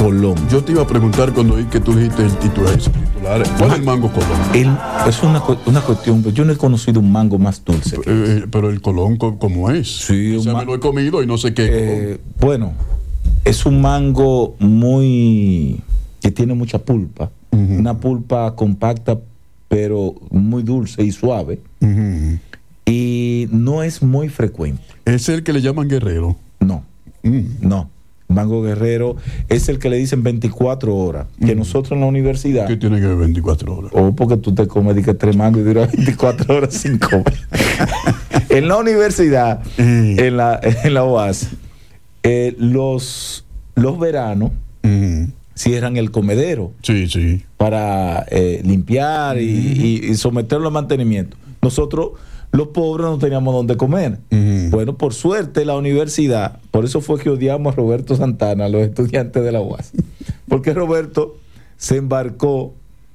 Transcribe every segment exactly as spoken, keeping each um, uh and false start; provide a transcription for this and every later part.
Colón. Yo te iba a preguntar cuando oí que tú dijiste el titular, el titular ¿cuál es el mango Colón? El, es una, una cuestión, yo no he conocido un mango más dulce. P eh, pero el Colón, ¿cómo es? Sí, o sea, me lo he comido y no sé qué. Eh, bueno, es un mango muy que tiene mucha pulpa, uh-huh. Una pulpa compacta, pero muy dulce y suave. Uh-huh. Y no es muy frecuente. ¿Es el que le llaman guerrero? No, mm. no. Mango guerrero es el que le dicen veinticuatro horas. Que mm. nosotros en la universidad. ¿Qué tiene que ver veinticuatro horas? O oh, porque tú te comes de que tres mangos y duras veinticuatro horas sin comer. En la universidad, mm. en la, en la U A S, eh, los, los veranos mm. cierran el comedero. Sí, sí. Para eh, limpiar y, mm. y, y someterlo a mantenimiento. Nosotros, los pobres, no teníamos dónde comer. Uh-huh. Bueno, por suerte la universidad, por eso fue que odiamos a Roberto Santana, a los estudiantes de la U A S, porque Roberto se embarcó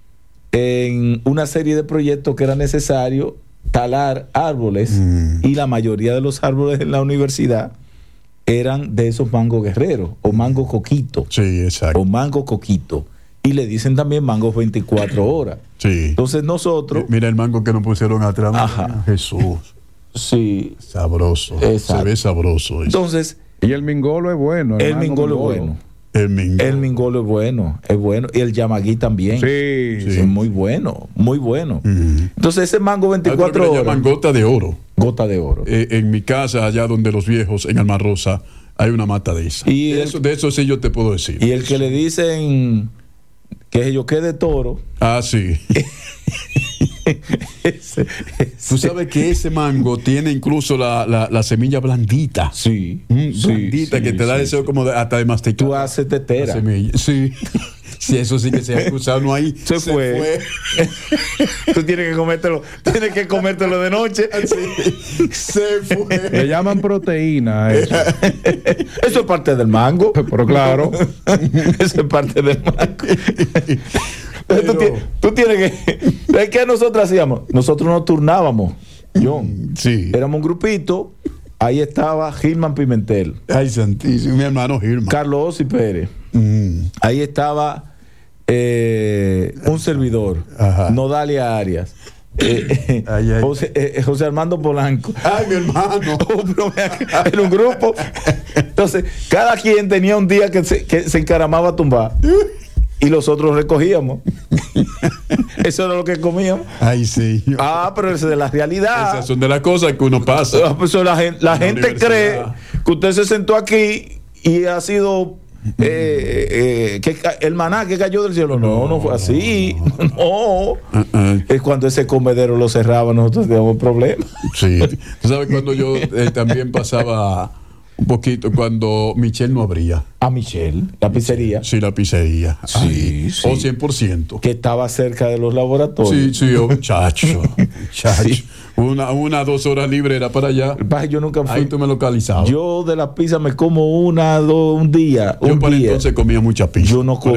en una serie de proyectos que era necesario talar árboles, uh-huh. y la mayoría de los árboles en la universidad eran de esos mango guerreros o mango coquito. Sí, exacto. O mango coquito. Y le dicen también mangos veinticuatro horas. Sí. Entonces nosotros... Mira el mango que nos pusieron atrás. Ajá. Jesús. Sí. Sabroso. Exacto. Se ve sabroso. Eso. Entonces... Y el mingolo es bueno. El, el mingolo, mingolo es bueno. El mingolo. El mingolo es bueno. Es bueno. Y el yamagui también. Sí. sí. Es muy bueno. Muy bueno. Uh-huh. Entonces ese mango veinticuatro horas... Le llaman gota de oro. Gota de oro. Eh, en mi casa, allá donde los viejos, en Alma Rosa, hay una mata de esa. Y de, el, eso, de eso sí yo te puedo decir. Y el que le dicen... que yo quede toro. Ah, sí. ese, ese. Tú sabes que ese mango tiene incluso la, la, la semilla blandita. Sí. Mm, sí blandita, sí, que te sí, da deseo sí. como de, hasta de masticar. Tú haces tetera. Sí. Sí, eso sí que se ha cruzado, no hay. Se, se fue. fue. Tú tienes que comértelo, tienes que comértelo de noche. Sí, se fue. Le llaman proteína. Eso. Eso es parte del mango. Pero claro. Eso es parte del mango. Pero, tú, tú tienes que. ¿Qué nosotros hacíamos? Nosotros nos turnábamos. John. Sí. Éramos un grupito. Ahí estaba Gilman Pimentel. Ay, santísimo. Mi hermano Gilman. Carlos Osi Pérez. Mm. Ahí estaba eh, un servidor. Ajá. Nodalia Arias. Eh, ay, ay. José, eh, José Armando Polanco. Ay, mi hermano. Era un grupo. Entonces, cada quien tenía un día que se, que se encaramaba a tumbar. Y los otros recogíamos. Eso era lo que comíamos. Ay, sí. Ah, pero eso es de la realidad. Esas son de las cosas que uno pasa. Ah, pues la gente, la gente cree que usted se sentó aquí y ha sido eh, eh, que el maná que cayó del cielo. No, no fue así. No. Uh-uh. Es cuando ese comedero lo cerraba, nosotros teníamos problemas. Sí. Tú sabes cuando yo eh, también pasaba un poquito cuando Michelle no abría. A Michelle, la pizzería. Sí, la pizzería. Sí, Ay, sí. O cien por ciento. Que estaba cerca de los laboratorios. Sí, sí, oh, chacho. chacho. Sí. Una, una, dos horas libre era para allá. Yo nunca fui. Ahí tú me localizabas. Yo de la pizza me como una, dos, un día. Yo un para día. entonces comía mucha pizza. Yo no comía.